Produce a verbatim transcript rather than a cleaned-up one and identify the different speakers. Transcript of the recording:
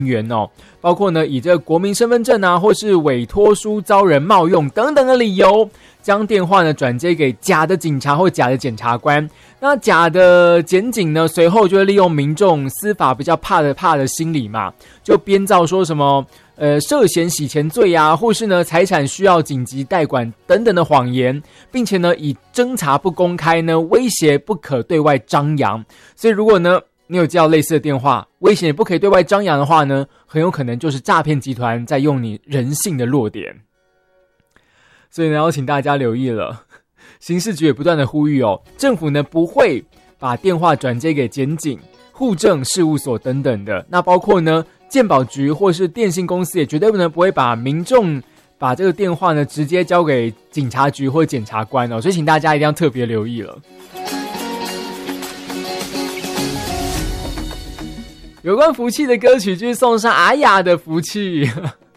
Speaker 1: 员哦，包括呢以这个国民身份证啊，或是委托书遭人冒用等等的理由，将电话呢转接给假的警察或假的检察官。那假的检警呢，随后就会利用民众司法比较怕的怕的心理嘛，就编造说什么呃涉嫌洗钱罪啊，或是呢财产需要紧急代管等等的谎言，并且呢以侦查不公开呢威胁不可对外张扬。所以如果呢你有接到类似的电话，威胁不可以对外张扬的话呢，很有可能就是诈骗集团在用你人性的弱点。所以呢，要请大家留意了，刑事局也不断的呼吁哦，政府呢不会把电话转接给检警、户政事务所等等的，那包括呢健保局或是电信公司也绝对不能不会把民众把这个电话呢直接交给警察局或检察官哦，所以请大家一定要特别留意了。有关福气的歌曲，就是送上阿雅的福气。